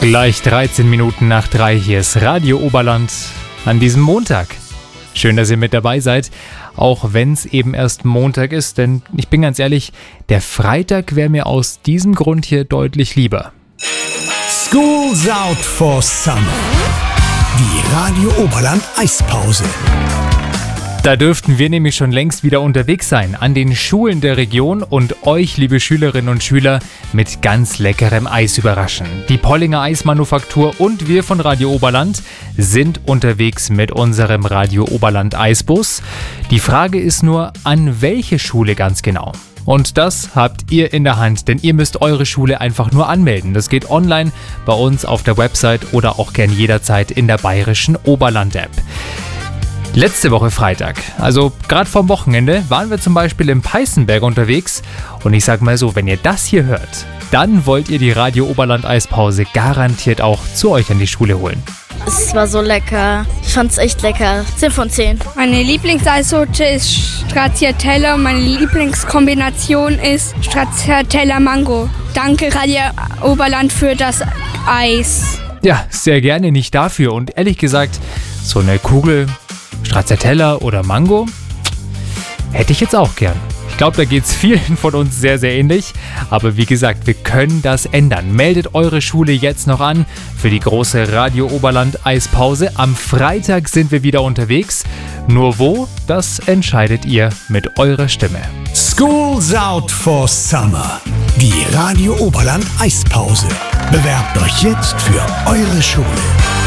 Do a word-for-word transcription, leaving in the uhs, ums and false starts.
Gleich dreizehn Minuten nach drei, hier ist Radio Oberland an diesem Montag. Schön, dass ihr mit dabei seid, auch wenn es eben erst Montag ist, denn ich bin ganz ehrlich, der Freitag wäre mir aus diesem Grund hier deutlich lieber. School's out for summer. Die Radio Oberland Eispause. Da dürften wir nämlich schon längst wieder unterwegs sein, an den Schulen der Region und euch, liebe Schülerinnen und Schüler, mit ganz leckerem Eis überraschen. Die Pollinger Eismanufaktur und wir von Radio Oberland sind unterwegs mit unserem Radio Oberland Eisbus. Die Frage ist nur, an welche Schule ganz genau? Und das habt ihr in der Hand, denn ihr müsst eure Schule einfach nur anmelden. Das geht online bei uns auf der Website oder auch gern jederzeit in der bayerischen Oberland-App. Letzte Woche Freitag, also gerade vorm Wochenende, waren wir zum Beispiel im Peißenberg unterwegs. Und ich sag mal so, wenn ihr das hier hört, dann wollt ihr die Radio Oberland Eispause garantiert auch zu euch an die Schule holen. Es war so lecker. Ich fand's echt lecker. zehn von zehn. Meine Lieblingseissorte ist Stracciatella und meine Lieblingskombination ist Stracciatella Mango. Danke Radio Oberland für das Eis. Ja, sehr gerne, nicht dafür. Und ehrlich gesagt, so eine Kugel Stracciatella oder Mango hätte ich jetzt auch gern. Ich glaube, da geht es vielen von uns sehr, sehr ähnlich. Aber wie gesagt, wir können das ändern. Meldet eure Schule jetzt noch an für die große Radio Oberland Eispause. Am Freitag sind wir wieder unterwegs. Nur wo, das entscheidet ihr mit eurer Stimme. School's out for summer. Die Radio Oberland Eispause. Bewerbt euch jetzt für eure Schule.